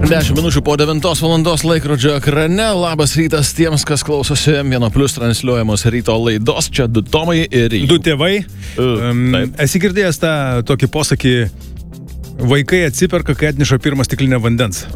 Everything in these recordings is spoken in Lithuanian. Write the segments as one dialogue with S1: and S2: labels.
S1: 10 minučių po 9 valandos laikrodžio ekrane. Labas rytas tiems, kas klausosi M1+ transliuojamos ryto laidos. Čia du Tomai ir
S2: du tėvai. Esi girdėjęs tą tokį posakį, vaikai atsiperka, kai atneša pirmą stiklinę vandens.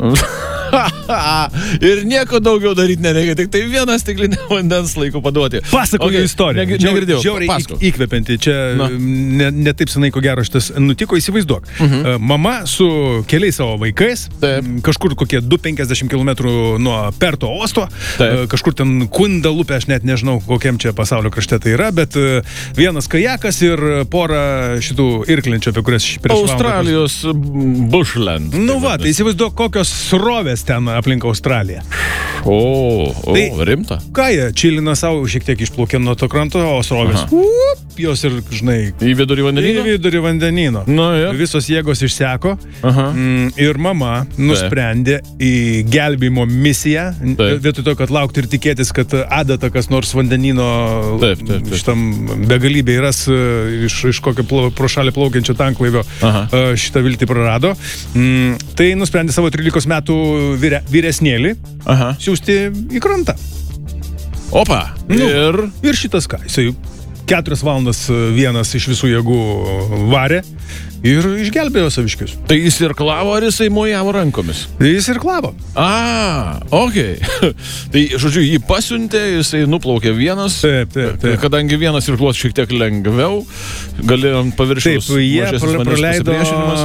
S1: Ir nieko daugiau daryti nereikia, tik tai vieną stiklinę vandens laiku paduoti.
S2: Pasakoju istoriją.
S1: Negirdėjau.
S2: Žiauriai įkvepianti. Čia ne taip senai, ko gero, šitas nutiko, įsivaizduok. Mama su keliais savo vaikais, kažkur kokie 250 km nuo Perto uosto, kažkur ten Kundalupė, aš net nežinau, kokiam čia pasaulio krašte tai yra, bet vienas kajakas ir pora šitų irklenčių, apie kurias prieš
S1: Australijos bushland.
S2: Nu va, tai įsivaizduok, kokios srovės ten aplink Australiją.
S1: Tai rimta.
S2: Ką jie, čilina savo, šiek tiek išplaukė nuo to kranto, o srovės, jos ir, žinai,
S1: į vidurį vandenyno?
S2: Į vidurį vandenyno. Visos jėgos išseko ir mama nusprendė į gelbėjimo misiją, vietoj to, kad laukti ir tikėtis, kad adata kas nors vandenyno šitam begalybėj ras iš kokio pro šalį plaukiančio tanklaivio šitą viltį prarado. Tai nusprendė savo 13 metų vyresnėlį siųsti į krantą.
S1: Opa!
S2: Ir šitas ką, jisai 4 valandas vienas iš visų jėgų varė ir išgelbėjo saviškius.
S1: Tai jis irklavo ar jisai mojavo rankomis?
S2: Jis irklavo.
S1: Okei. Tai, žodžiu, jį pasiuntė, jisai nuplaukė vienas.
S2: Taip.
S1: Kadangi vienas irkluos šiek tiek lengviau, galėjom paviršiaus mažesnis pasipriešinimas.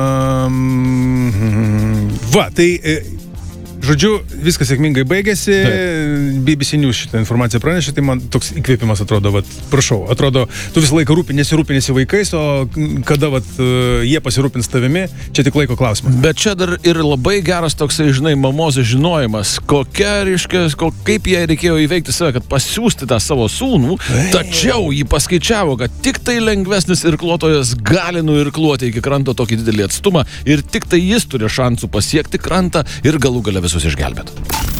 S2: Tai... Žodžiu, viskas sėkmingai baigėsi, BBC News šitą informaciją pranešė, tai man toks įkvėpimas atrodo, atrodo, tu visą laiką rūpinėsi vaikais, o kada jie pasirūpins tavimi, čia tik laiko klausimas.
S1: Bet čia dar ir labai geras toksai, žinai, mamos žinojimas, kaip jai reikėjo įveikti save, kad pasiųsti tą savo sūnų, tačiau jį paskaičiavo, kad tik tai lengvesnis irkluotojas gali nuirkluoti iki kranto tokį didelį atstumą ir tik tai jis turi šansų pasiekti krantą ir galų gale visus išgelbėt.